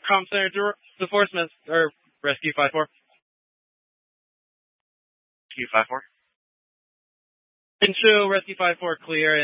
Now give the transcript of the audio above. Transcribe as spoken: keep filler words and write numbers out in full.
Com center to, to Force or Rescue five four. Rescue five four. Control Rescue five four clear.